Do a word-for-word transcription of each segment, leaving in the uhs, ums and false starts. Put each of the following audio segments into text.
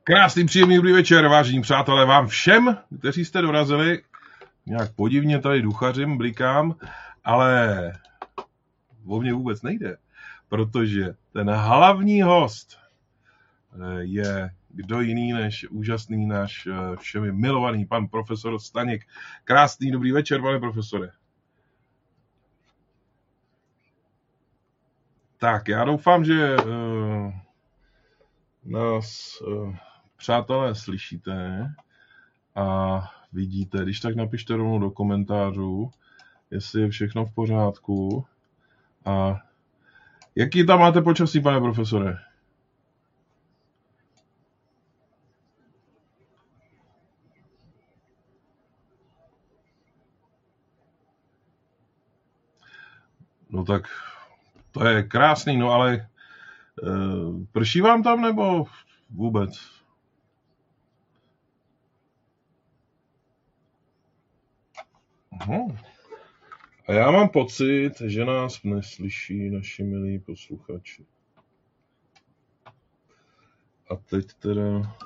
Krásný, příjemný dobrý večer, vážení přátelé, vám všem, kteří jste dorazili. Nějak podivně tady duchařím, blikám, ale o mě vůbec nejde, protože ten hlavní host je kdo jiný než úžasný náš všemi milovaný pan profesor Staněk. Krásný dobrý večer, pane profesore. Tak, já doufám, že uh, nás uh, přátelé slyšíte a vidíte. Když tak napište rovnou do komentářů, jestli je všechno v pořádku. A jaký tam máte počasí, pane profesore? No tak to je krásný, no ale e, prší vám tam nebo vůbec? Aha. A já mám pocit, že nás neslyší naši milí posluchači. A teď teda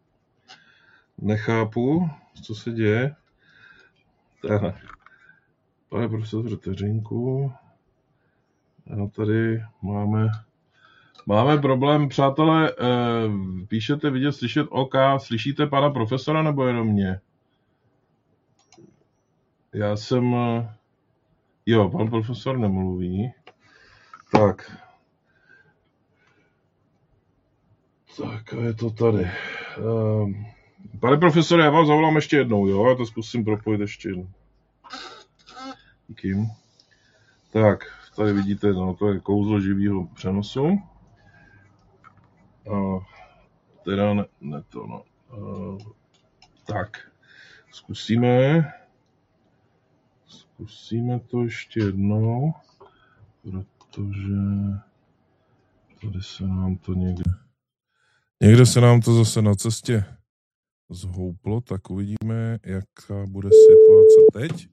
nechápu, co se děje. Tak, pane profesore, vteřinku. No tady máme, máme problém. Přátelé, eh, píšete vidět, slyšet OK. Slyšíte pana profesora nebo jenom mě? Já jsem... Jo, pan profesor nemluví. Tak. Tak a je to tady. Eh, pane profesore, já vám zavolám ještě jednou, jo? Já to zkusím propojit ještě jednou. Díky. Tak. Tady vidíte, no, to je kouzlo živého přenosu. A teda ne, ne to, no. A, tak, zkusíme. Zkusíme to ještě jednou, protože tady se nám to někde... Někde se nám to zase na cestě zhouplo, tak uvidíme, jaká bude situace teď.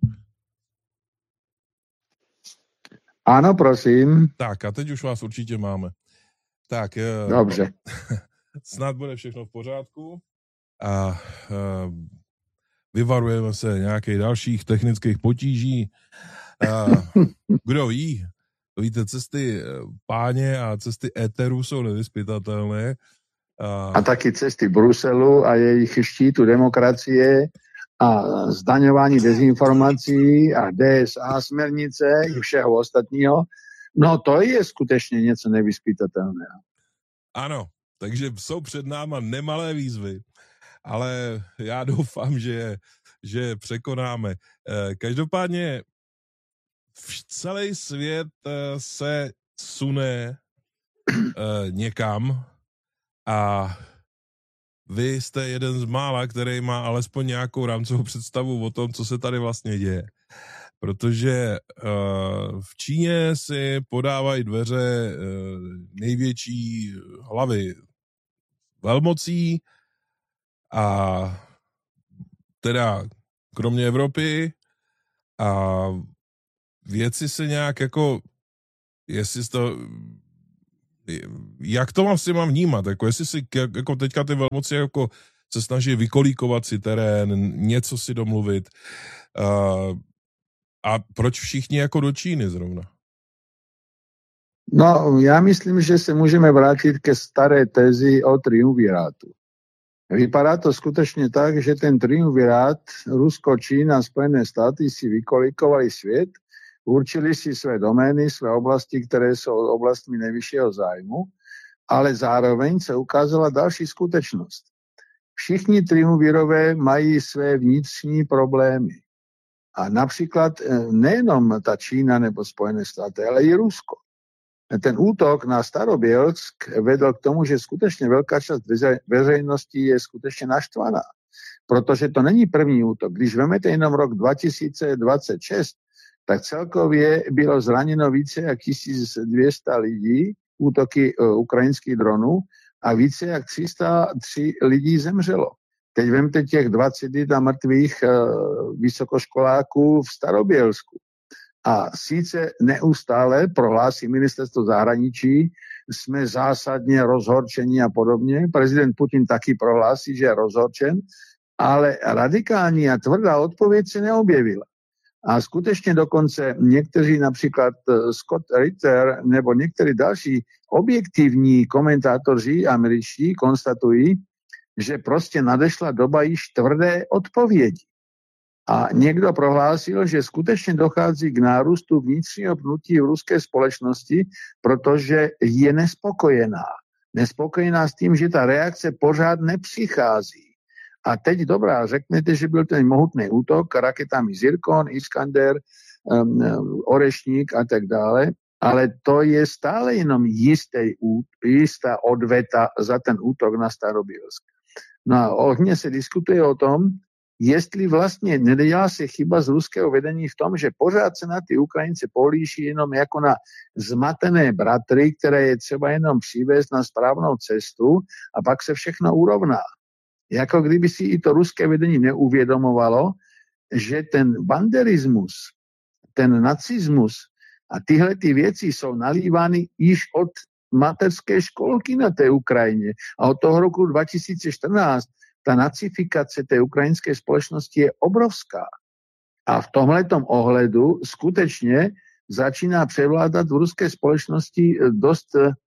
Ano, prosím. Tak a teď už vás určitě máme. Tak, dobře. Snad bude všechno v pořádku a vyvarujeme se nějakých dalších technických potíží. A kdo ví, víte, cesty páně a cesty éteru jsou nevyzpytatelné. A, a taky cesty Bruselu a jejich štítu demokracie a zdaňování dezinformací a D S A směrnice i všeho ostatního. No to je skutečně něco nevyzpytatelného. Ano, takže jsou před náma nemalé výzvy, ale já doufám, že, že překonáme. Každopádně celý svět se sune někam a vy jste jeden z mála, který má alespoň nějakou rámcovou představu o tom, co se tady vlastně děje. Protože uh, v Číně si podávají dveře uh, největší hlavy velmocí a teda kromě Evropy a věci se nějak jako, jestli to, jak to vlastně mám vnímat, jako jestli si jako teďka ty velmoci jako se snaží vykolíkovat si terén, něco si domluvit, uh, a proč všichni jako do Číny zrovna? No, já myslím, že se můžeme vrátit ke staré tezi o triumvirátu. Vypadá to skutečně tak, že ten triumvirát, Rusko, Čína, Spojené státy si vykolikovali svět, určili si své domény, své oblasti, které jsou oblastmi nejvyššího zájmu, ale zároveň se ukázala další skutečnost. Všichni triumvirové mají své vnitřní problémy. A například nejenom ta Čína nebo Spojené státy, ale i Rusko. Ten útok na Starobělsk vedl k tomu, že skutečně velká část veřejnosti je skutečně naštvaná. Protože to není první útok. Když vezmete jenom rok dva tisíce dvacet šest, tak celkově bylo zraněno více jak tisíc dvě stě lidí, útoky ukrajinských dronů, a více jak tři sta tři lidí zemřelo. Teď vemte těch dvacet jedna mrtvých uh, vysokoškoláků v Starobělsku. A sice neustále prohlásí ministerstvo zahraničí, sme zásadne rozhorčení a podobne. Prezident Putin taky prohlási, že je rozhorčen, ale radikální a tvrdá odpověď se neobjevila. A skutečně dokonce někteří, například Scott Ritter nebo někteří další objektivní komentátoři američtí konstatují, že prostě nadešla doba již tvrdé odpovědi. A někdo prohlásil, že skutečně dochází k nárůstu vnitřního pnutí v ruské společnosti, protože je nespokojená. Nespokojená s tím, že ta reakce pořád nepřichází. A teď dobrá, řeknete, že byl ten mohutný útok raketami Zirkon, Iskander, um, Orešník a tak dále, ale to je stále jenom jistý, jistá odveta za ten útok na Starobylsk. No a ohně se diskutuje o tom, jestli vlastně nedělá se chyba z ruského vedení v tom, že pořád se na ty Ukrajince pohlíží jenom jako na zmatené bratry, které je třeba jenom přivést na správnou cestu a pak se všechno urovná. Jako kdyby si i to ruské vedení neuvědomovalo, že ten banderismus, ten nacismus a tyhle ty věci jsou nalívány již od mateřské školky na té Ukrajině. A od toho roku dva tisíce čtrnáct ta nacifikace té ukrajinské společnosti je obrovská. A v tomhletom ohledu skutečně začíná převládat v ruské společnosti dost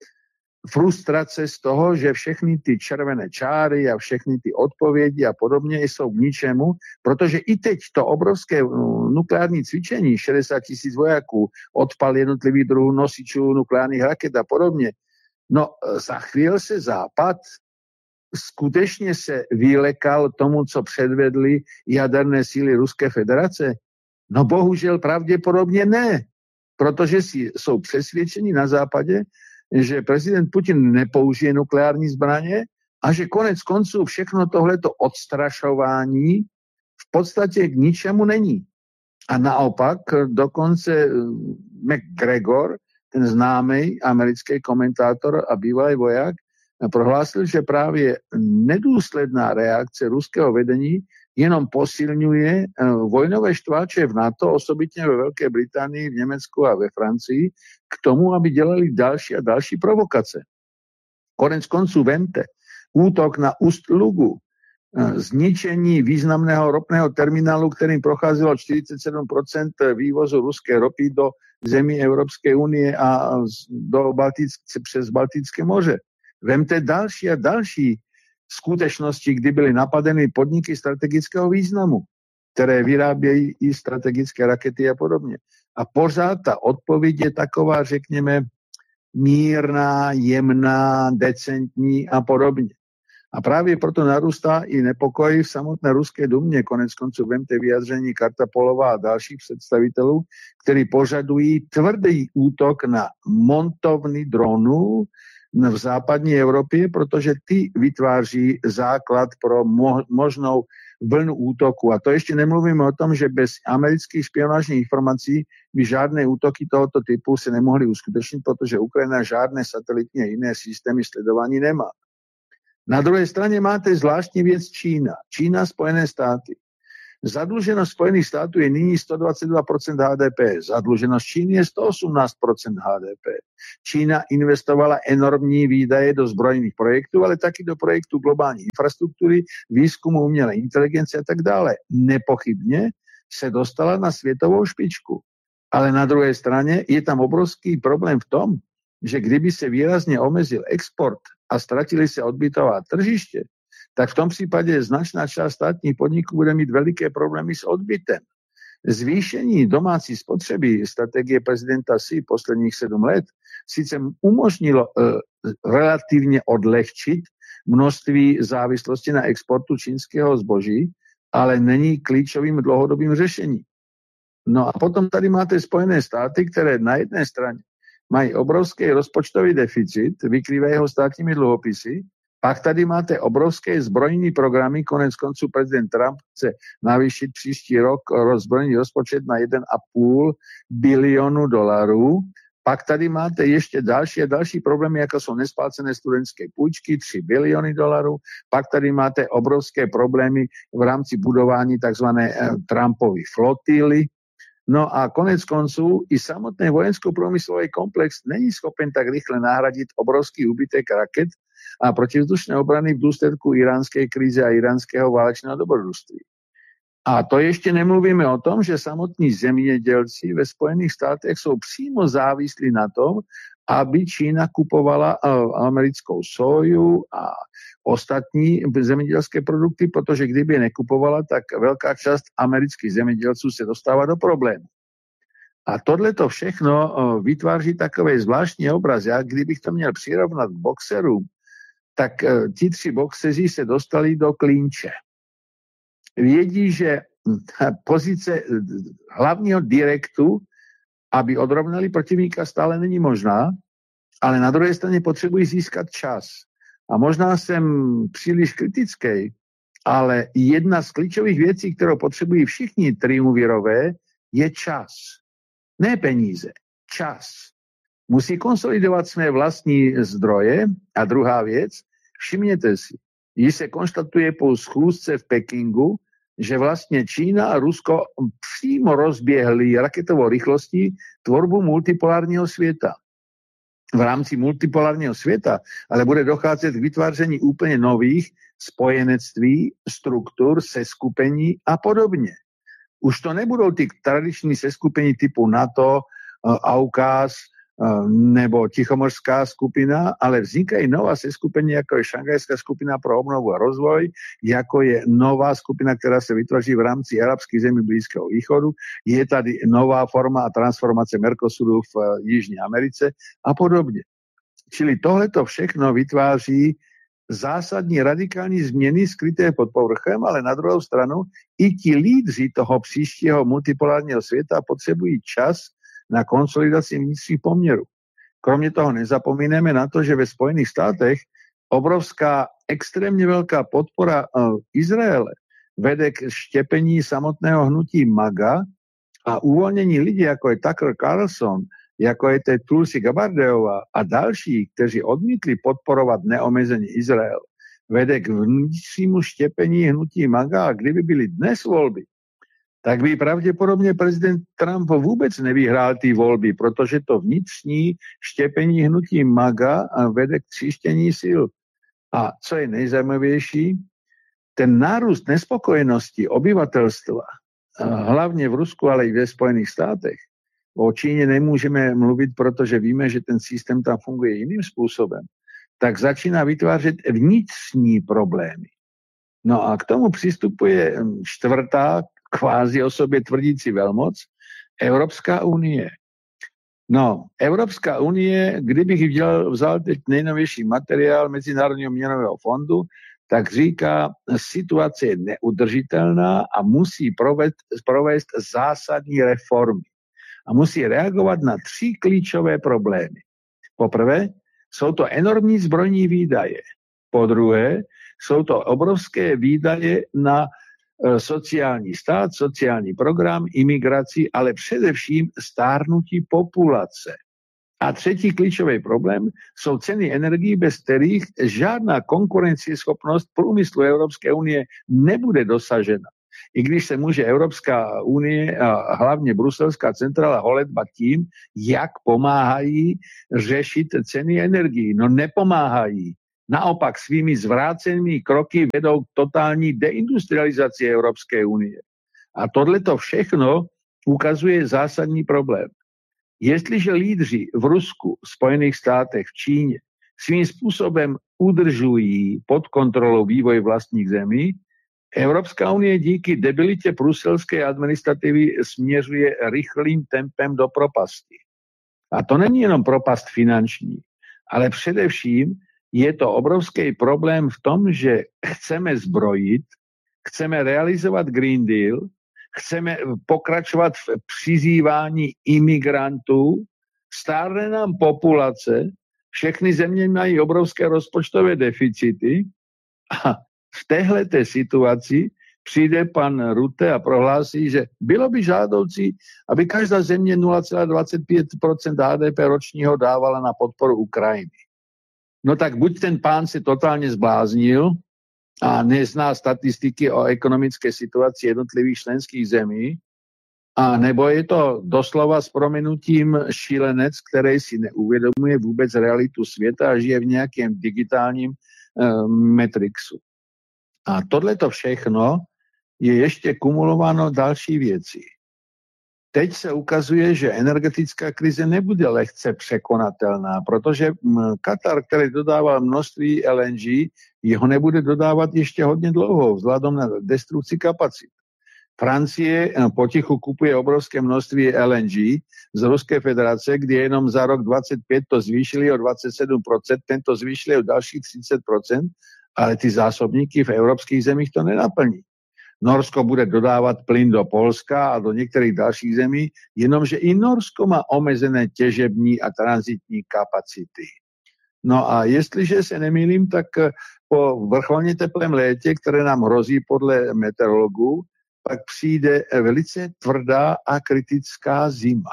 frustrace z toho, že všechny ty červené čáry a všechny ty odpovědi a podobně jsou k ničemu, protože i teď to obrovské nukleární cvičení, šedesát tisíc vojáků, odpal jednotlivých druhů nosičů nukleárních raket a podobně, no za chvíli se Západ skutečně se vylekal tomu, co předvedly jaderné síly Ruské federace? No bohužel pravděpodobně ne, protože si jsou přesvědčeni na Západě, že prezident Putin nepoužije nukleární zbraně a že konec konců všechno tohleto odstrašování v podstatě k ničemu není. A naopak dokonce McGregor, ten známý americký komentátor a bývalý voják, prohlásil, že právě nedůsledná reakce ruského vedení jenom posilňuje vojnové štváče v NATO, osobitně ve Velké Británii, v Německu a ve Francii, k tomu, aby dělali další a další provokace. Konec konců vemte, útok na Ust-Lugu, zničení významného ropného terminálu, kterým procházelo čtyřicet sedm procent vývozu ruské ropy do zemí Evropské unie a do Baltické, přes Baltické moře. Vemte další a další skutečnosti, kdy byly napadeny podniky strategického významu, které vyrábějí i strategické rakety a podobně. A pořád ta odpověď je taková, řekněme, mírná, jemná, decentní a podobně. A právě proto narůstá i nepokoj v samotné ruské dumě. Konec konců vemte vyjádření Kartapolova a dalších představitelů, kteří požadují tvrdý útok na montovny dronů v západní Evropě, protože ty vytváří základ pro mo- možnou vlnu útoku. A to ještě nemluvíme o tom, že bez amerických špionážních informací by žádné útoky tohoto typu se nemohly uskutečnit, protože Ukrajina žádné satelitní a jiné systémy sledování nemá. Na druhé straně máte zvláštní věc Čína. Čína, Spojené státy. Zadluženost Spojených států je nyní sto dvacet dva procent H D P. Zadluženost Číny je sto osmnáct procent H D P. Čína investovala enormní výdaje do zbrojných projektů, ale taky do projektů globální infrastruktury, výzkumu umělé inteligence a tak dále. Nepochybně se dostala na světovou špičku. Ale na druhé straně je tam obrovský problém v tom, že kdyby se výrazně omezil export a ztratili se odbytová tržiště, tak v tom případě značná část státních podniků bude mít veliké problémy s odbytem. Zvýšení domácí spotřeby strategie prezidenta Xi posledních sedm let sice umožnilo uh, relativně odlehčit množství závislosti na exportu čínského zboží, ale není klíčovým dlouhodobým řešením. No a potom tady máte Spojené státy, které na jedné straně mají obrovský rozpočtový deficit, vykrývají ho státními dluhopisy, pak tady máte obrovské zbrojní programy, konec konců prezident Trump chce navýšit příští rok zbrojní rozpočet na jeden a půl bilionu dolarů, pak tady máte ještě další a další problémy, jako jsou nesplácené studentské půjčky, tři biliony dolarů, pak tady máte obrovské problémy v rámci budování takzvané Trumpovy flotily, No a konec konců i samotný vojensko-průmyslový komplex není schopen tak rychle nahradit obrovský úbytek raket a protivzdušné obrany v důsledku iránské krize a iránského válečného dobrodružství. A to ještě nemluvíme o tom, že samotní zemědělci ve Spojených státech jsou přímo závislí na tom, aby Čína kupovala americkou soju a ostatní zemědělské produkty, protože kdyby je nekupovala, tak velká část amerických zemědělců se dostává do problému. A tohleto všechno vytváří takový zvláštní obraz. Já kdybych to měl přirovnat k boxerům, tak ti tři boxeři se dostali do klínče. Vědí, že pozice hlavního direktu, aby odrovnali protivníka, stále není možná, ale na druhé straně potřebují získat čas. A možná jsem příliš kritický, ale jedna z klíčových věcí, kterou potřebují všichni triumvirové, je čas. Ne peníze, čas. Musí konsolidovat své vlastní zdroje. A druhá věc, všimněte si, když se konstatuje po schůzce v Pekingu, že vlastně Čína a Rusko přímo rozběhly raketovou rychlostí tvorbu multipolárního světa. V rámci multipolárního světa ale bude docházet k vytváření úplně nových spojenectví, struktur, seskupení a podobně. Už to nebudou ty tradiční seskupení typu NATO, AUKUS nebo Tichomořská skupina, ale vznikají nová seskupení, jako je Šanghajská skupina pro obnovu a rozvoj, jako je nová skupina, která se vytvoří v rámci arabských zemí Blízkého východu, je tady nová forma a transformace Mercosuru v Jižní Americe a podobně. Čili tohleto všechno vytváří zásadní radikální změny skryté pod povrchem, ale na druhou stranu i ti lídři toho příštího multipolárního světa potřebují čas na konsolidaci vnitřních poměrů. Kromě toho nezapomínáme na to, že ve Spojených státech obrovská, extrémně velká podpora Izraele vede k štěpení samotného hnutí MAGA a uvolnění lidí, jako je Tucker Carlson, jako je teď Tulsi Gabbardová a další, kteří odmítli podporovat neomezený Izrael, vede k vnitřnímu štěpení hnutí MAGA. A kdyby byly dnes volby, tak by pravděpodobně prezident Trump vůbec nevyhrál ty volby, protože to vnitřní štěpení hnutí MAGA vede k tříštění sil. A co je nejzajímavější, ten nárůst nespokojenosti obyvatelstva, hlavně v Rusku, ale i ve Spojených státech, o Číně nemůžeme mluvit, protože víme, že ten systém tam funguje jiným způsobem, tak začíná vytvářet vnitřní problémy. No a k tomu přistupuje čtvrtá, kvázi o sobě tvrdící velmoc, Evropská unie. No, Evropská unie, kdybych vzal, vzal teď nejnovější materiál Mezinárodního měnového fondu, tak říká, situace je neudržitelná a musí provést, provést zásadní reformy. A musí reagovat na tři klíčové problémy. Poprvé, jsou to enormní zbrojní výdaje. Po druhé, jsou to obrovské výdaje na e, sociální stát, sociální program, imigraci, ale především stárnutí populace. A třetí klíčový problém jsou ceny energií, bez kterých žádná konkurencieschopnost průmyslu Evropské unie nebude dosažena. I když se může Evropská unie a hlavně bruselská centrála holedbat tím, jak pomáhají řešit ceny energií. No nepomáhají. Naopak svými zvrácenými kroky vedou k totální deindustrializaci Evropské unie. A tohleto všechno ukazuje zásadní problém. Jestliže lídři v Rusku, Spojených státech, v Číně svým způsobem udržují pod kontrolou vývoj vlastních zemí, Evropská unie díky debilitě bruselské administrativy směřuje rychlým tempem do propasti. A to není jenom propast finanční, ale především je to obrovský problém v tom, že chceme zbrojit, chceme realizovat Green Deal, chceme pokračovat v přizývání imigrantů, stárne nám populace, všechny země mají obrovské rozpočtové deficity a v téhleté situaci přijde pan Rutte a prohlásí, že bylo by žádoucí, aby každá země nula celá dvacet pět procent H D P ročního dávala na podporu Ukrajiny. No tak buď ten pán se totálně zbláznil a nezná statistiky o ekonomické situaci jednotlivých členských zemí, A nebo je to doslova s prominutím šílenec, který si neuvědomuje vůbec realitu světa a žije v nějakém digitálním uh, matrixu. A tohleto všechno je ještě kumulováno další věci. Teď se ukazuje, že energetická krize nebude lehce překonatelná, protože Katar, který dodával množství L N G, jeho nebude dodávat ještě hodně dlouho, vzhledem na destrukci kapacit. Francie potichu kupuje obrovské množství L N G z Ruské federace, kde jenom za rok dvacet pět to zvýšili o dvacet sedm procent, tento zvýšili o dalších třicet procent, ale ty zásobníky v evropských zemích to nenaplní. Norsko bude dodávat plyn do Polska a do některých dalších zemí, jenomže i Norsko má omezené těžební a tranzitní kapacity. No a jestliže se nemýlím, tak po vrcholně teplém létě, které nám hrozí podle meteorologů, pak přijde velice tvrdá a kritická zima.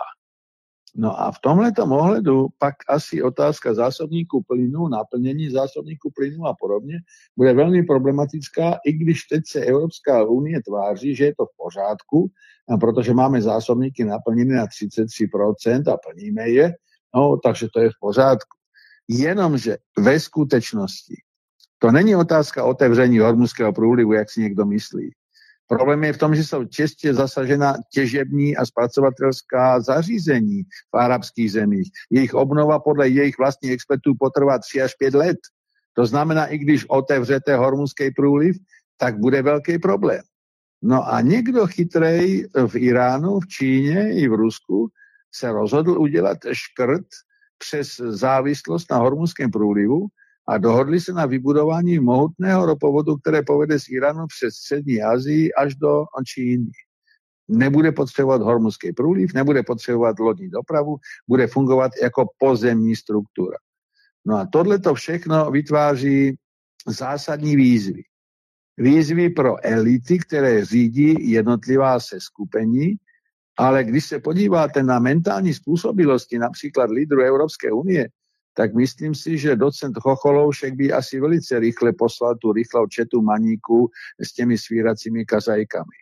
No a v tomhletom ohledu pak asi otázka zásobníků plynu, naplnění zásobníků plynu a podobně bude velmi problematická, i když teď se Evropská unie tváří, že je to v pořádku, protože máme zásobníky naplněné na třicet tři procent a plníme je, no takže to je v pořádku. Jenomže ve skutečnosti to není otázka otevření Hormuzského průlivu, jak si někdo myslí. Problém je v tom, že jsou čistě zasažena těžební a zpracovatelská zařízení v arabských zemích. Jejich obnova podle jejich vlastních expertů potrvá tři až pět let. To znamená, i když otevřete Hormuzský průliv, tak bude velký problém. No a někdo chytrej v Iránu, v Číně i v Rusku se rozhodl udělat škrt přes závislost na Hormuzském průlivu a dohodli se na vybudování mohutného ropovodu, které povede z Iránu přes střední Asii až do Číny. Nebude potřebovat Hormuzský průliv, nebude potřebovat lodní dopravu, bude fungovat jako pozemní struktura. No a tohleto všechno vytváří zásadní výzvy. Výzvy pro elity, které řídí jednotlivá seskupení, ale když se podíváte na mentální způsobilosti například lídrů Evropské unie, tak myslím si, že docent Chocholoušek by asi velice rychle poslal tu rychlou četu maníků s těmi svíracími kazajkami.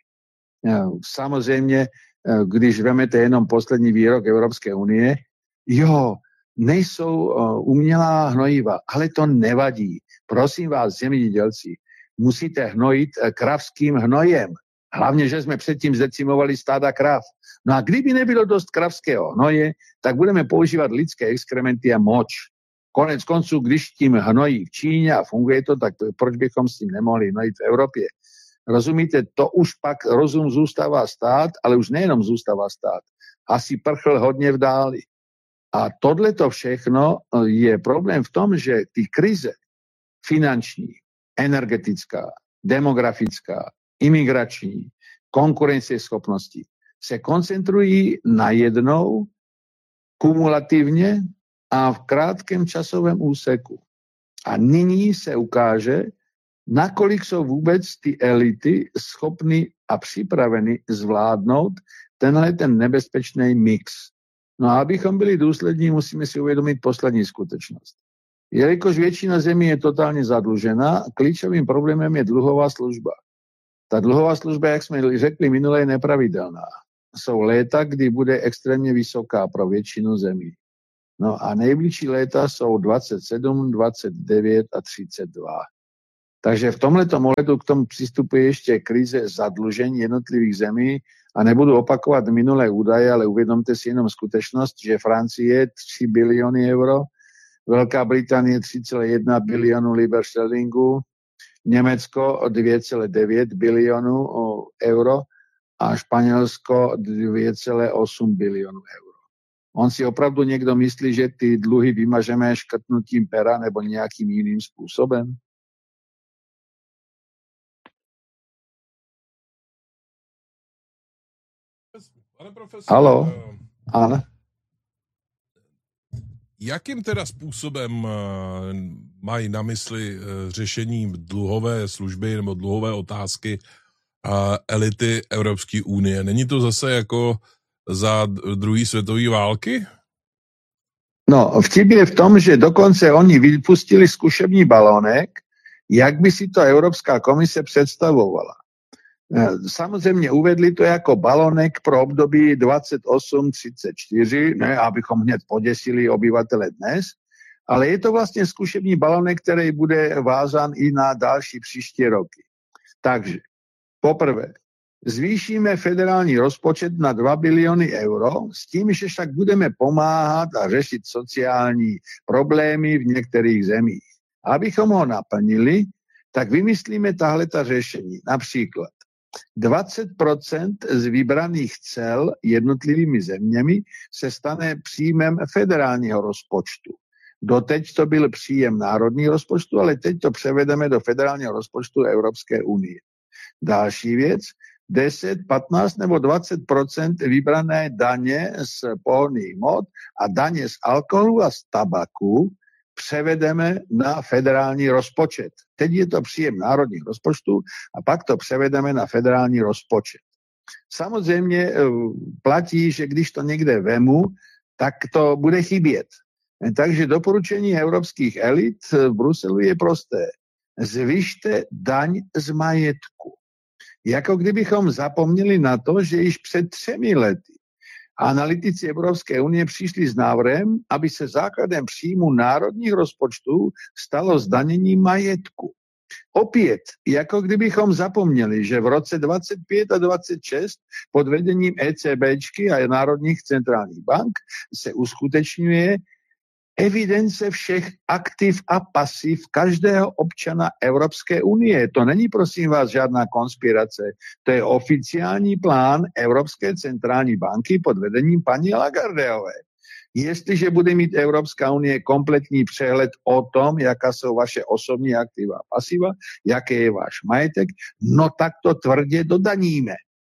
Samozřejmě, když vemete jenom poslední výrok Evropské unie, jo, nejsou umělá hnojiva, ale to nevadí. Prosím vás, zemědělci, musíte hnojit kravským hnojem. Hlavně, že jsme předtím zdecimovali stáda krav. No a kdyby nebylo dost kravského hnoje, tak budeme používat lidské exkrementy a moč. Konec konců, když tím hnojí v Číně a funguje to, tak proč bychom s tím nemohli hnojit v Evropě? Rozumíte, to už pak rozum zůstává stát, ale už nejenom zůstává stát. Asi prchl hodně v dáli. A tohleto všechno je problém v tom, že ty krize finanční, energetická, demografická, imigrační, konkurenceschopnosti se koncentrují najednou kumulativně a v krátkém časovém úseku. A nyní se ukáže, nakolik jsou vůbec ty elity schopny a připraveny zvládnout tenhle ten nebezpečný mix. No a abychom byli důslední, musíme si uvědomit poslední skutečnost. Jelikož většina zemí je totálně zadlužená, klíčovým problémem je dluhová služba. Ta dluhová služba, jak jsme řekli minule, je nepravidelná. Jsou léta, kdy bude extrémně vysoká pro většinu zemí. No a nejbližší léta jsou dvacet sedm, dvacet devět a třicet dva. Takže v tomhletom ohledu k tomu přistupuje ještě krize zadlužení jednotlivých zemí a nebudu opakovat minulé údaje, ale uvědomte si jenom skutečnost, že Francie tři biliony euro, Velká Británie tři celá jedna bilionu liber sterlingu, Německo dvě celá devět bilionu euro a Španělsko dvě celá osm bilionu euro. On si opravdu někdo myslí, že ty dluhy vymažeme škrtnutím pera nebo nějakým jiným způsobem? Pane profesor, Halo? Ano. Jakým teda způsobem mají na mysli řešení dluhové služby nebo dluhové otázky elity Evropské unie? Není to zase jako za druhé světové války? No, vtip je v tom, že dokonce oni vypustili zkušební balónek, jak by si to Evropská komise představovala. Samozřejmě uvedli to jako balonek pro období dvacet osm třicet čtyři, ne, abychom hned poděsili obyvatele dnes, ale je to vlastně zkušební balonek, který bude vázán i na další příští roky. Takže poprvé, zvýšíme federální rozpočet na dva biliony euro, s tím, že však budeme pomáhat a řešit sociální problémy v některých zemích. Abychom ho naplnili, tak vymyslíme tahleta řešení. Například dvacet procent z vybraných cel jednotlivými zeměmi se stane příjmem federálního rozpočtu. Doteď to byl příjem národního rozpočtu, ale teď to převedeme do federálního rozpočtu Evropské unie. Další věc, deset, patnáct nebo dvacet procent vybrané daně z pohonných hmot a daně z alkoholu a z tabaku převedeme na federální rozpočet. Teď je to příjem národních rozpočtů a pak to převedeme na federální rozpočet. Samozřejmě platí, že když to někde vemu, tak to bude chybět. Takže doporučení evropských elit v Bruselu je prosté. Zvyšte daň z majetku. Jako kdybychom zapomněli na to, že již před třemi lety analytici Evropské unie přišli s návrhem, aby se základem příjmu národních rozpočtů stalo zdanění majetku. Opět, jako kdybychom zapomněli, že v roce dvacet pět a dvacet šest pod vedením ECBčky a národních centrálních bank se uskutečňuje evidence všech aktiv a pasiv každého občana Evropské unie. To není, prosím vás, žádná konspirace. To je oficiální plán Evropské centrální banky pod vedením paní Lagardeové. Jestliže bude mít Evropská unie kompletní přehled o tom, jaká jsou vaše osobní aktiva a pasiva, jaký je váš majetek, no tak to tvrdě dodaníme.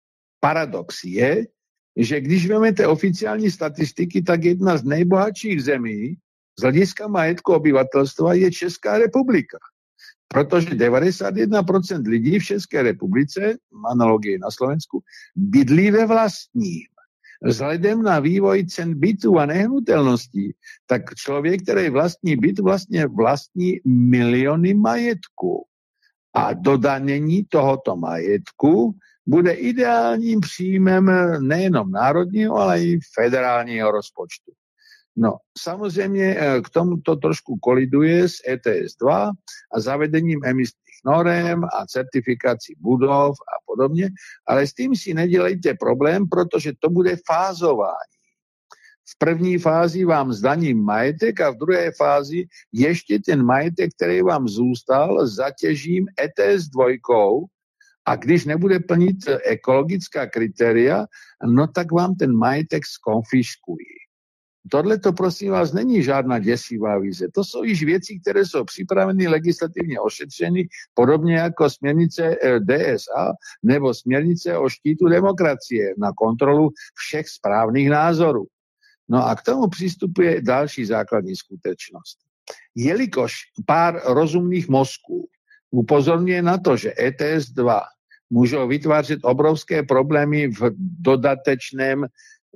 Paradox je, že když vezmete oficiální statistiky, tak jedna z nejbohatších zemí z hlediska majetku obyvatelstva je Česká republika. Protože devadesát jedna procent lidí v České republice, analogie na Slovensku, bydlí ve vlastním. Vzhledem na vývoj cen bytů a nehnutelností, tak člověk, který vlastní byt, vlastně vlastní miliony majetku. A dodanění tohoto majetku bude ideálním příjmem nejenom národního, ale i federálního rozpočtu. No, samozřejmě k tomu to trošku koliduje s E T S dva a zavedením emisních norem a certifikací budov a podobně, ale s tím si nedělejte problém, protože to bude fázování. V první fázi vám zdaním majetek a v druhé fázi ještě ten majetek, který vám zůstal, zatěžím E T S dva a když nebude plnit ekologická kritéria, no tak vám ten majetek skonfiškují. Tohle to, prosím vás, není žádná děsivá vize. To jsou již věci, které jsou připraveny, legislativně ošetřeny, podobně jako směrnice D S A nebo směrnice o štítu demokracie na kontrolu všech správných názorů. No a k tomu přistupuje další základní skutečnost. Jelikož pár rozumných mozků upozorňuje na to, že E T S dva můžou vytvářet obrovské problémy v dodatečném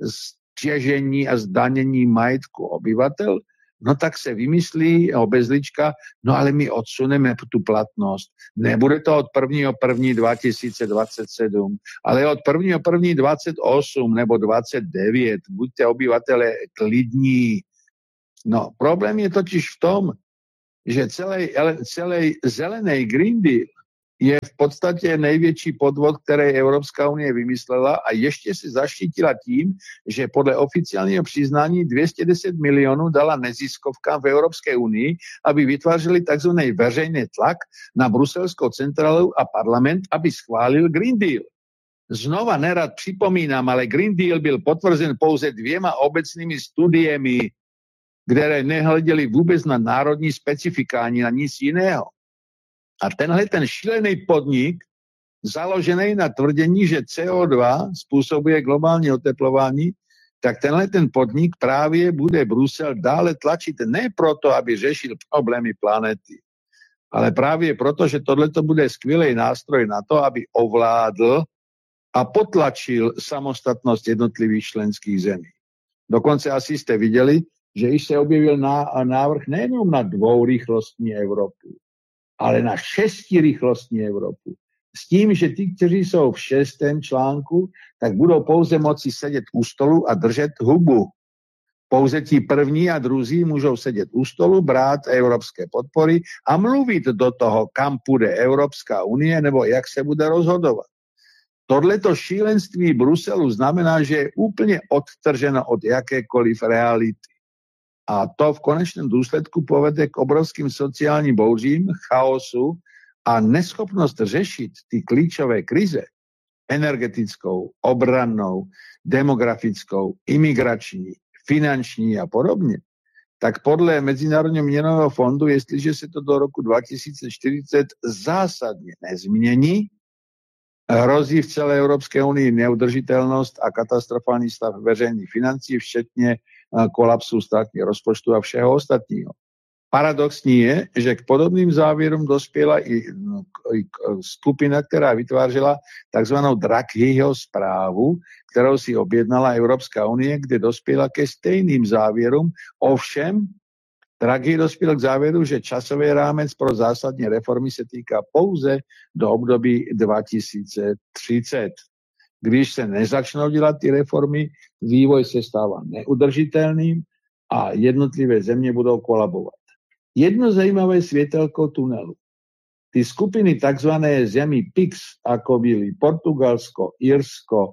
těžení a zdanění majetku obyvatel, no tak se vymyslí obezlička, no ale my odsuneme tu platnost. Nebude to od prvního prvního dva tisíce dvacet sedm, ale od prvního prvního dvacet osm nebo dvacet devět. Buďte obyvatele klidní. No, problém je totiž v tom, že celý, celý zelený Green Deal je v podstatě největší podvod, který Evropská unie vymyslela a ještě si zaštítila tím, že podle oficiálního přiznání dvě stě deset milionů dala neziskovkám v Evropské unii, aby vytvářeli takzvaný veřejný tlak na bruselskou centrálu a parlament, aby schválil Green Deal. Znova nerad připomínám, ale Green Deal byl potvrzen pouze dvěma obecnými studiemi, které nehleděly vůbec na národní specifika ani na nic jiného. A tenhle ten šílený podnik, založený na tvrzení, že C O dva způsobuje globální oteplování, tak tenhle ten podnik právě bude Brusel dále tlačit ne proto, aby řešil problémy planety, ale právě proto, že tohleto bude skvělý nástroj na to, aby ovládl a potlačil samostatnost jednotlivých členských zemí. Dokonce asi jste viděli, že již se objevil návrh nejenom na dvourychlostní Evropu, ale na šestirychlostní Evropu. s tím, že ti, kteří jsou v šestém článku, tak budou pouze moci sedět u stolu a držet hubu. Pouze ti první a druzí můžou sedět u stolu, brát evropské podpory a mluvit do toho, kam půjde Evropská unie nebo jak se bude rozhodovat. Tohleto šílenství Bruselu znamená, že je úplně odtrženo od jakékoliv reality. A to v konečném důsledku povede k obrovským sociálním bouřím, chaosu a neschopnost řešit ty klíčové krize, energetickou, obrannou, demografickou, imigrační, finanční a podobně, tak podle Mezinárodního měnového fondu, jestliže se to do roku dva tisíce čtyřicet zásadně nezmění, hrozí v celé Evropské unii neudržitelnost a katastrofální stav veřejných financí, včetně kolapsu státního rozpočtu a všeho ostatního. Paradoxní je, že k podobným závěrům dospěla i, i skupina, která vytvářela takzvanou Draghiho zprávu, kterou si objednala Evropská unie, kde dospěla ke stejným závěrům. Ovšem, Draghi dospěl k závěru, že časový rámec pro zásadní reformy se týká pouze do období dva tisíce třicet. Když se nezačnou dělat ty reformy, vývoj se stává neudržitelným a jednotlivé země budou kolabovat. Jedno zajímavé světelko tunelu. Ty skupiny takzvané zemí P I X, ako byly Portugalsko, Irsko,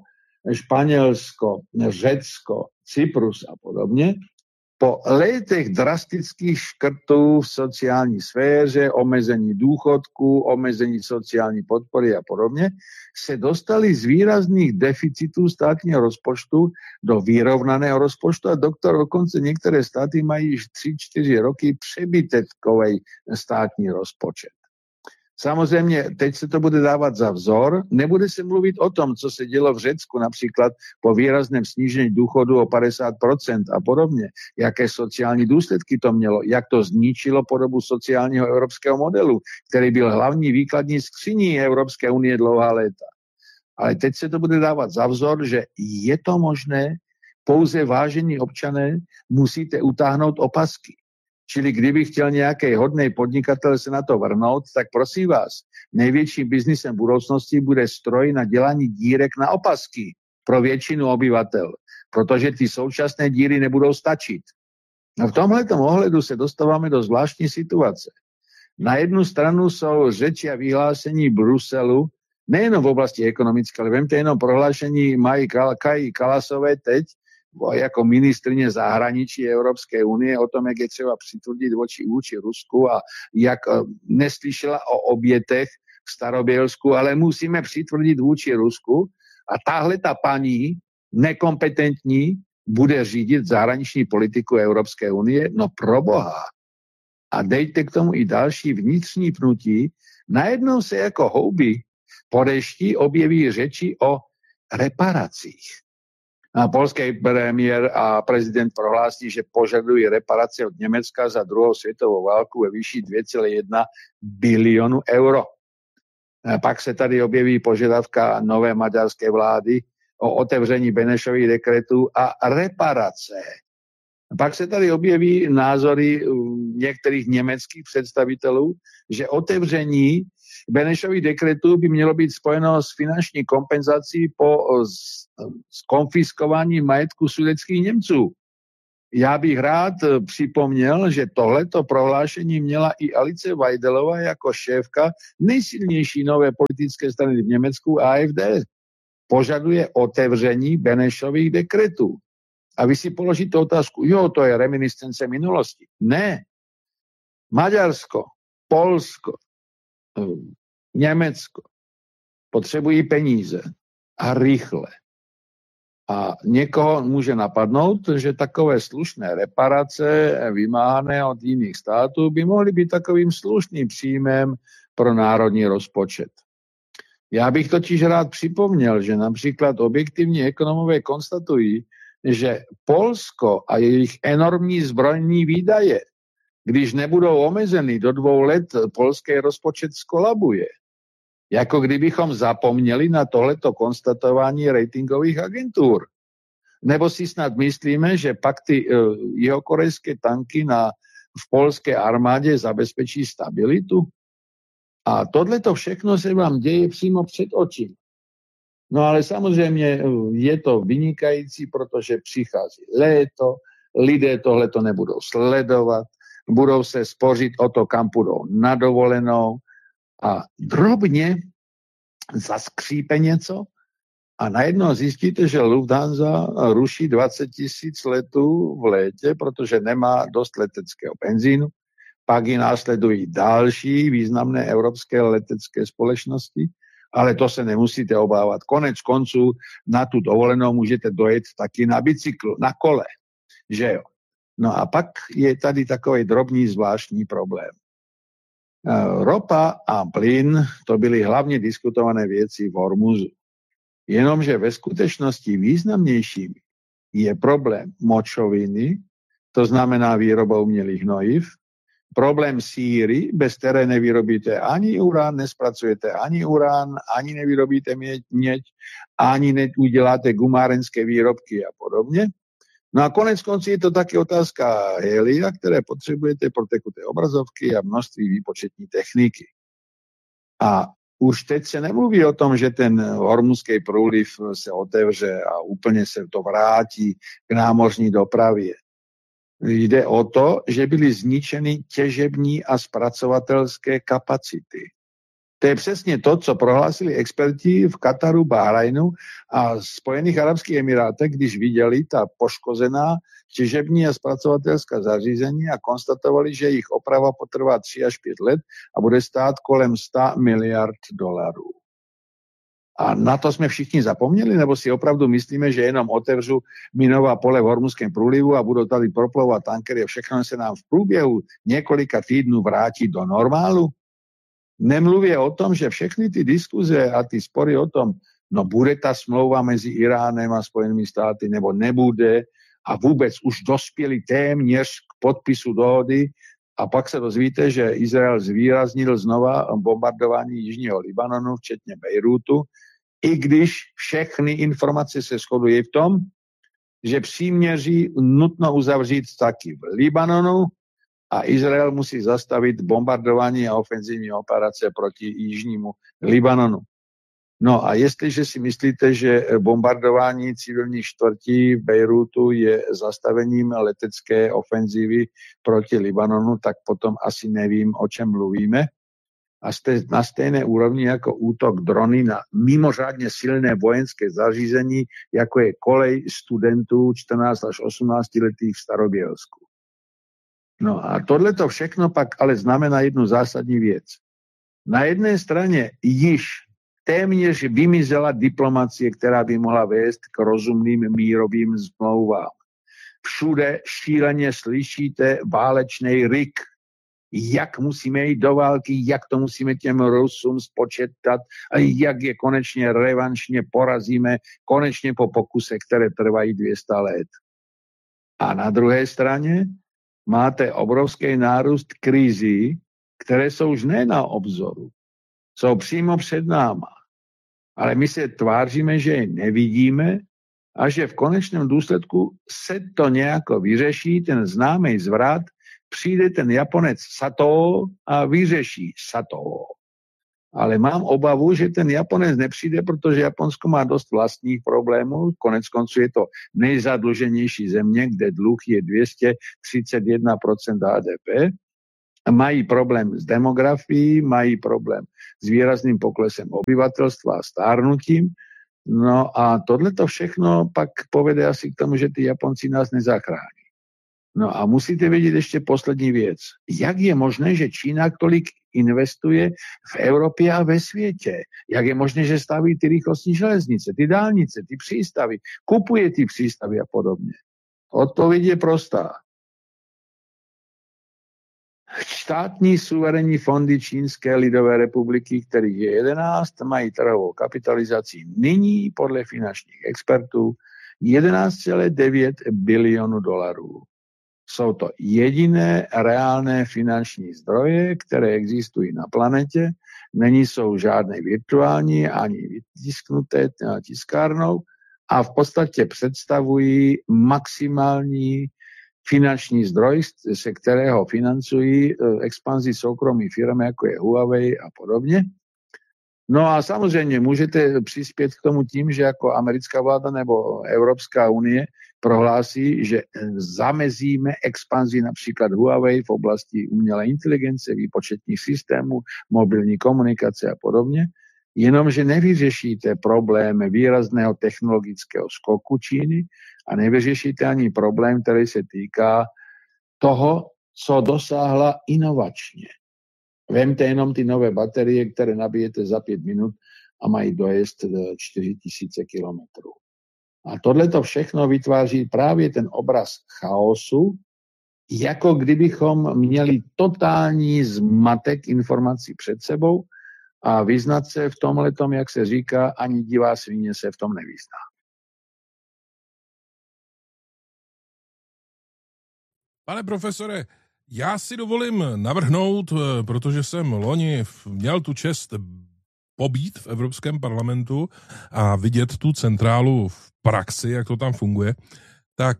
Španělsko, Řecko, Cyprus a podobně, po letech drastických škrtů v sociální sféře, omezení důchodku, omezení sociální podpory a podobně, se dostali z výrazných deficitů státního rozpočtu do vyrovnaného rozpočtu a doktor, dokonce některé státy mají již tři čtyři roky přebytkový státní rozpočet. Samozřejmě, teď se to bude dávat za vzor, nebude se mluvit o tom, co se dělo v Řecku, například po výrazném snížení důchodu o padesát procent a podobně, jaké sociální důsledky to mělo, jak to zničilo podobu sociálního evropského modelu, který byl hlavní výkladní skříní Evropské unie dlouhá léta. Ale teď se to bude dávat za vzor, že je to možné, pouze vážení občané musíte utáhnout opasky. Čili kdyby chtěl nějaký hodný podnikatel se na to vrhnout, tak prosím vás, největším biznisem budoucnosti bude stroj na dělání dírek na opasky pro většinu obyvatel, protože ty současné díry nebudou stačit. A v tomhletom ohledu se dostáváme do zvláštní situace. Na jednu stranu jsou řeči a vyhlásení Bruselu, nejenom v oblasti ekonomické, ale vemte jenom prohlášení Maji Kaji Kalasové teď, jako ministryně zahraničí Evropské unie o tom, jak je třeba přitvrdit oči vůči Rusku a jak neslyšela o obětech v Starobělsku, ale musíme přitvrdit vůči Rusku a tahle ta paní nekompetentní bude řídit zahraniční politiku Evropské unie, no proboha. A dejte k tomu i další vnitřní pnutí, najednou se jako houby po dešti objeví řeči o reparacích. A polský premiér a prezident prohlásí, že požadují reparace od Německa za druhou světovou válku ve výši dvě celé jedna bilionu euro. A pak se tady objeví požadavka nové maďarské vlády o otevření Benešových dekretů a reparace. A pak se tady objeví názory některých německých představitelů, že otevření Benešových dekretů by mělo být spojeno s finanční kompenzací po skonfiskování majetku sudetských Němců. Já bych rád připomněl, že tohleto prohlášení měla i Alice Weidelová jako šéfka nejsilnější nové politické strany v Německu A F D. Požaduje otevření Benešových dekretů. A vy si položíte otázku, jo, to je reminiscence minulosti. Ne. Maďarsko, Polsko, Německo potřebují peníze a rychle. A někoho může napadnout, že takové slušné reparace vymáhané od jiných států by mohly být takovým slušným příjmem pro národní rozpočet. Já bych totiž rád připomněl, že například objektivní ekonomové konstatují, že Polsko a jejich enormní zbrojní výdaje, když nebudou omezeny do dvou let, polský rozpočet skolabuje. Jako kdybychom zapomněli na tohleto konstatování ratingových agentur. Nebo si snad myslíme, že pak ty uh, jihokorejské tanky na, v polské armádě zabezpečí stabilitu? A tohleto všechno se vám děje přímo před očima. No ale samozřejmě je to vynikající, protože přichází léto, lidé tohleto nebudou sledovat, budou se spořit o to, kam půjdou na dovolenou a drobně zaskřípe něco a najednou zjistíte, že Lufthansa ruší dvacet tisíc letů v létě, protože nemá dost leteckého benzínu. Pak ji následují další významné evropské letecké společnosti, ale to se nemusíte obávat. Konec konců na tu dovolenou můžete dojet taky na bicyklu, na kole, že jo. No a pak je tady takový drobný zvláštní problém. Ropa a plyn, to byly hlavně diskutované věci v Hormuzu. Jenomže ve skutečnosti významnějším je problém močoviny, to znamená výroba umělých hnojiv, problém síry, bez které nevyrobíte ani urán, nespracujete ani urán, ani nevyrobíte měď, měď ani neuděláte gumárenské výrobky a podobně. No a konec konců je to taky otázka helia, které potřebujete pro tekuté obrazovky a množství výpočetní techniky. A už teď se nemluví o tom, že ten hormuzský průliv se otevře a úplně se to vrátí k námořní dopravě. Jde o to, že byly zničeny těžební a zpracovatelské kapacity. To je přesně to, co prohlásili experti v Kataru, Bahrajnu a Spojených arabských emirátech, když viděli ta poškozená těžební a zpracovatelská zařízení a konstatovali, že jejich oprava potrvá tři až pět let a bude stát kolem sto miliard dolarů. A na to jsme všichni zapomněli, nebo si opravdu myslíme, že jenom otevřu minová pole v Hormuzském průlivu a budou tady proplouvat tankery a všechno se nám v průběhu několika týdnů vrátí do normálu? Nemluvě o tom, že všechny ty diskuze a ty spory o tom, no bude ta smlouva mezi Iránem a Spojenými státy nebo nebude a vůbec už dospěli téměř k podpisu dohody a pak se dozvíte, že Izrael zvýraznil znova bombardování jižního Libanonu, včetně Bejrútu, i když všechny informace se shodují v tom, že příměří nutno uzavřít taky v Libanonu a Izrael musí zastavit bombardování a ofenzivní operace proti jižnímu Libanonu. No a jestliže si myslíte, že bombardování civilních čtvrtí v Bejrútu je zastavením letecké ofenzivy proti Libanonu, tak potom asi nevím, o čem mluvíme. A jste na stejné úrovni jako útok drony na mimořádně silné vojenské zařízení, jako je kolej studentů čtrnáct až osmnáct letých v Starobělsku. No a tohleto všechno pak ale znamená jednu zásadní věc. Na jedné straně již téměř vymizela diplomacie, která by mohla vést k rozumným mírovým smlouvám. Všude šíleně slyšíte válečný rik, jak musíme jít do války, jak to musíme těm Rusům spočítat a jak je konečně revanšně porazíme, konečně po pokuse, které trvají dvě stě let. A na druhé straně máte obrovský nárůst krizí, které jsou už ne na obzoru, jsou přímo před náma. Ale my se tváříme, že je nevidíme a že v konečném důsledku se to nějako vyřeší, ten známý zvrat, přijde ten Japonec Sato a vyřeší Sato. Ale mám obavu, že ten Japonec nepřijde, protože Japonsko má dost vlastních problémů. Konec konců je to nejzadluženější země, kde dluh je dvě stě třicet jedna procent H D P. Mají problém s demografií, mají problém s výrazným poklesem obyvatelstva a stárnutím. No a tohleto všechno pak povede asi k tomu, že ty Japonci nás nezachrání. No a musíte vědět ještě poslední věc. Jak je možné, že Čína tolik investuje v Evropě a ve světě? Jak je možné, že staví ty rychlostní železnice, ty dálnice, ty přístavy, kupuje ty přístavy a podobně? Odpověď je prostá. Státní suverénní fondy Čínské lidové republiky, kterých je jedenáct, mají trhovou kapitalizaci nyní podle finančních expertů jedenáct celá devět bilionu dolarů. Jsou to jediné reálné finanční zdroje, které existují na planetě, není jsou žádné virtuální ani vytisknuté tiskárnou a v podstatě představují maximální finanční zdroj, se kterého financují expanzi soukromých firm, jako je Huawei a podobně. No a samozřejmě můžete přispět k tomu tím, že jako americká vláda nebo Evropská unie prohlásí, že zamezíme expanzi například Huawei v oblasti umělé inteligence, výpočetních systémů, mobilní komunikace a podobně, jenomže nevyřešíte problém výrazného technologického skoku Číny a nevyřešíte ani problém, který se týká toho, co dosáhla inovačně. Vemte jenom ty nové baterie, které nabijete za pět minut a mají dojezd čtyři tisíce kilometrů. A tohleto všechno vytváří právě ten obraz chaosu, jako kdybychom měli totální zmatek informací před sebou a vyznat se v tomhletom, jak se říká, ani divá svině se v tom nevyzná. Pane profesore, já si dovolím navrhnout, protože jsem loni měl tu čest pobít v Evropském parlamentu a vidět tu centrálu v praxi, jak to tam funguje, tak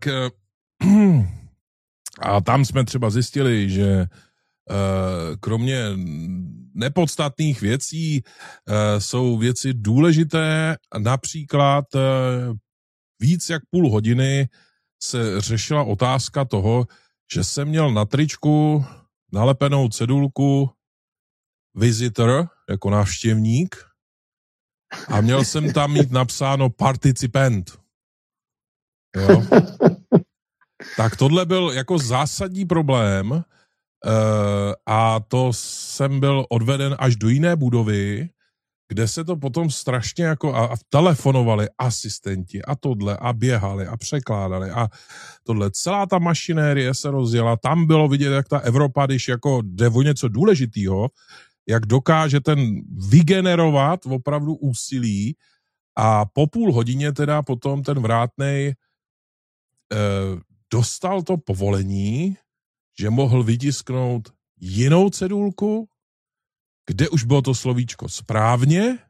a tam jsme třeba zjistili, že kromě nepodstatných věcí jsou věci důležité, například víc jak půl hodiny se řešila otázka toho, že jsem měl na tričku nalepenou cedulku visitor, jako návštěvník, a měl jsem tam mít napsáno participant. Jo? Tak tohle byl jako zásadní problém uh, a to jsem byl odveden až do jiné budovy, kde se to potom strašně jako a, a telefonovali asistenti a tohle a běhali a překládali a tohle. Celá ta mašinérie se rozjela, tam bylo vidět, jak ta Evropa, když jako jde o něco důležitýho, jak dokáže ten vygenerovat opravdu úsilí a po půl hodině teda potom ten vrátnej eh, dostal to povolení, že mohl vytisknout jinou cedulku, kde už bylo to slovíčko správně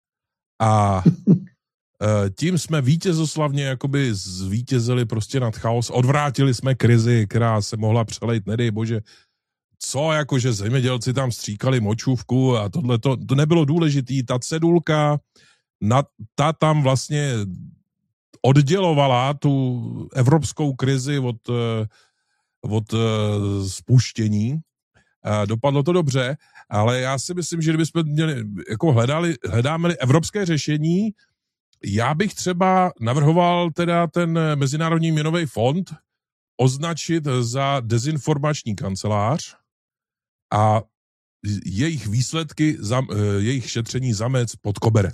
a e, tím jsme vítězoslavně jakoby zvítězili prostě nad chaos, odvrátili jsme krizi, která se mohla přelejt, nedej bože, co jakože zemědělci tam stříkali močůvku a tohle, to, to nebylo důležitý, ta cedulka, na, ta tam vlastně oddělovala tu evropskou krizi od, od spuštění. Dopadlo to dobře, ale já si myslím, že kdybychom měli, jako hledali, hledáme evropské řešení, já bych třeba navrhoval teda ten Mezinárodní měnový fond označit za dezinformační kancelář a jejich výsledky, jejich šetření zamec pod koberec.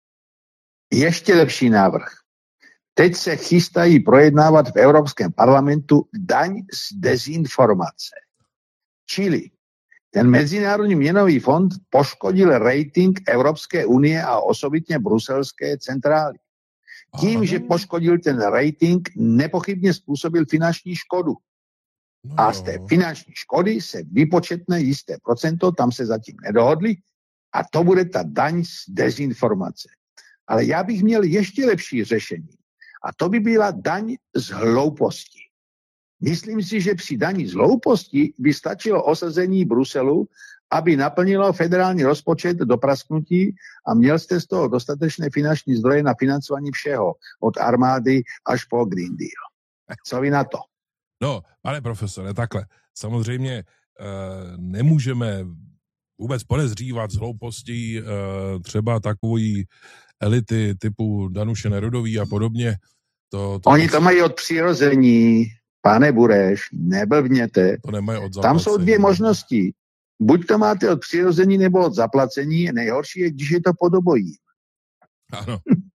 Ještě lepší návrh. Teď se chystají projednávat v Evropském parlamentu daň z dezinformace. Čili ten Mezinárodní měnový fond poškodil rating Evropské unie a osobitně bruselské centrály. Tím, Aha. že poškodil ten rating, nepochybně způsobil finanční škodu. No. A z té finanční škody se vypočetne jisté procento, tam se zatím nedohodli, a to bude ta daň z dezinformace. Ale já bych měl ještě lepší řešení. A to by byla daň z hlouposti. Myslím si, že při daní z hlouposti by stačilo osazení Bruselu, aby naplnilo federální rozpočet do prasknutí a měl jste z toho dostatečné finanční zdroje na financování všeho, od armády až po Green Deal. Co vy na to? No, pane profesore, takhle. Samozřejmě e, nemůžeme vůbec podezřívat z hloupostí e, třeba takový elity typu Danuše Nerudový a podobně. To, to Oni to mají od přirození. Pane Bureš, neblbněte. To nemají od zaplacení. Tam jsou dvě možnosti. Buď to máte od přirození, nebo od zaplacení. Nejhorší je, když je to pod obojím. Ano.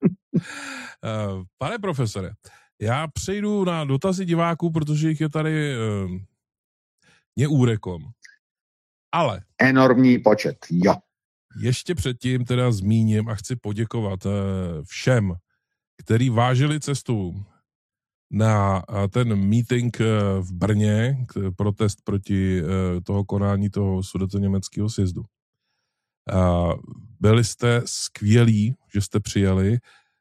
Pane profesore, já přejdu na dotazy diváků, protože jich je tady uh, neúrekom. Ale... Enormní počet, jo. Ještě předtím teda zmíním a chci poděkovat uh, všem, kteří vážili cestu na ten meeting v Brně, protest proti toho konání toho sudetoněmeckého sjezdu. Byli jste skvělí, že jste přijeli.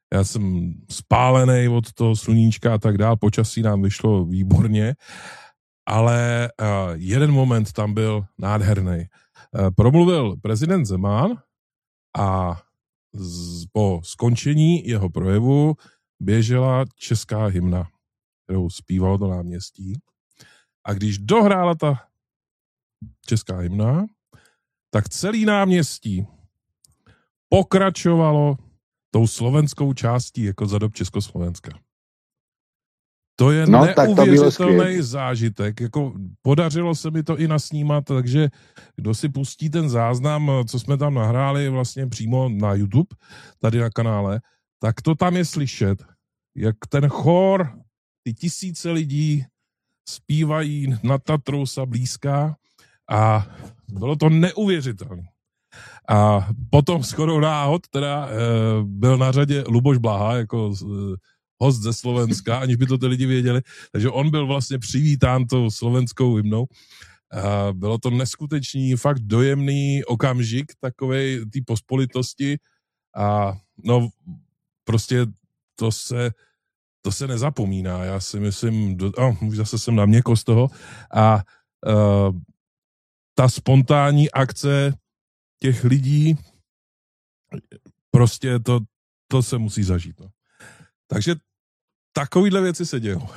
Já jsem spálený od toho sluníčka a tak dál, počasí nám vyšlo výborně, ale uh, jeden moment tam byl nádherný. Uh, promluvil prezident Zeman a z, po skončení jeho projevu běžela česká hymna, kterou zpívalo to náměstí. A když dohrála ta česká hymna, tak celý náměstí pokračovalo tou slovenskou částí jako za dob Československa. To je no, neuvěřitelný zážitek. Jako podařilo se mi to i nasnímat, takže kdo si pustí ten záznam, co jsme tam nahráli vlastně přímo na YouTube, tady na kanále, tak to tam je slyšet, jak ten chór, ty tisíce lidí zpívají na Tatrou sa blízká a bylo to neuvěřitelné. A potom skoro náhod teda e, byl na řadě Luboš Blaha jako e, host ze Slovenska, aniž by to ty lidi věděli. Takže on byl vlastně přivítán tou slovenskou hymnou. A bylo to neskutečný, fakt dojemný okamžik takovej té pospolitosti a no prostě to se to se nezapomíná. Já si myslím, do, oh, už zase jsem na měko z toho a uh, ta spontánní akce těch lidí, prostě to, to se musí zažít. No. Takže takovýhle věci se dějou.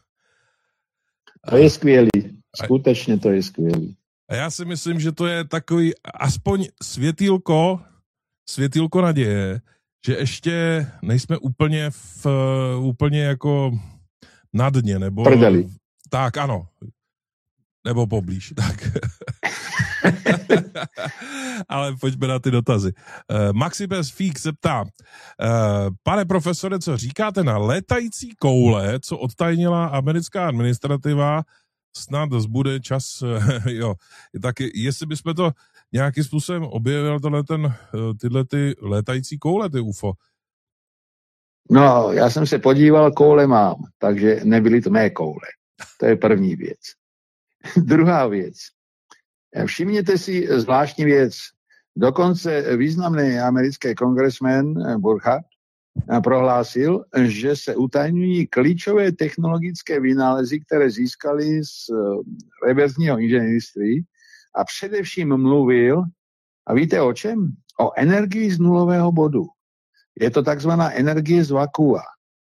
To je skvělý. Skutečně to je skvělý. A já si myslím, že to je takový aspoň světýlko, světýlko naděje, že ještě nejsme úplně v, úplně jako na dně, nebo... Prdeli. Tak, ano. Nebo poblíž, tak. Ale pojďme na ty dotazy. Uh, Maxipes Fík se ptá, uh, pane profesore, co říkáte na létající koule, co odtajnila americká administrativa, snad zbude čas, jo, tak jestli bychom to nějakým způsobem objevil tohle ten, tyhle ty létající koule, ty U F O. No, já jsem se podíval, koule mám, takže nebyly to mé koule. To je první věc. Druhá věc. Všimněte si zvláštní věc. Dokonce významný americký kongresmen Burkhardt prohlásil, že se utajňují klíčové technologické vynálezy, které získali z reverzního inženýrství a především mluvil, a víte o čem? O energii z nulového bodu. Je to takzvaná energie z vakua.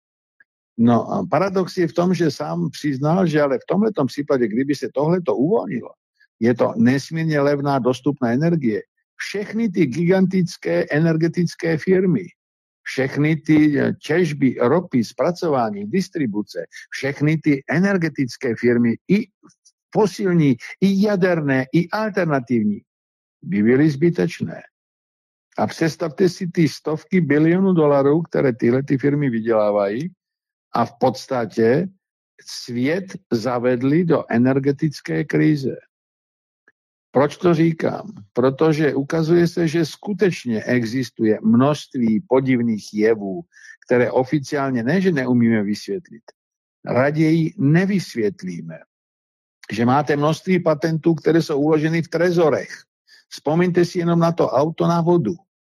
No a paradox je v tom, že sám přiznal, že ale v tomhletom případě, kdyby se tohleto uvolnilo, je to nesmírně levná dostupná energie. Všechny ty gigantické energetické firmy, všechny ty těžby ropy, zpracování, distribuce, všechny ty energetické firmy, i fosilní, i jaderné, i alternativní, by byly zbytečné. A představte si ty stovky bilionů dolarů, které tyhle ty firmy vydělávají, a v podstatě svět zavedli do energetické krize. Proč to říkám? Protože ukazuje se, že skutečně existuje množství podivných jevů, které oficiálně ne, že neumíme vysvětlit, raději nevysvětlíme. Že máte množství patentů, které jsou uloženy v trezorech. Vzpomeňte si jenom na to auto na vodu.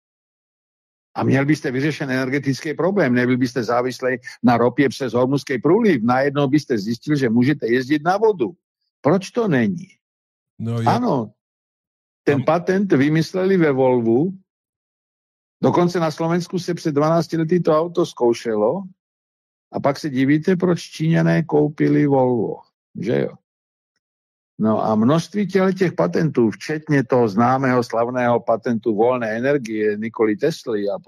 A měl byste vyřešen energetický problém, nebyl byste závislý na ropě přes Hormuzský průliv. Najednou byste zjistil, že můžete jezdit na vodu. Proč to není? No, je... Ano, ten Tam... patent vymysleli ve Volvu, dokonce na Slovensku se před dvanácti lety to auto zkoušelo a pak se divíte, proč Číňané koupili Volvo, že jo? No a množství těch patentů, včetně toho známého slavného patentu volné energie Nikoli Tesly a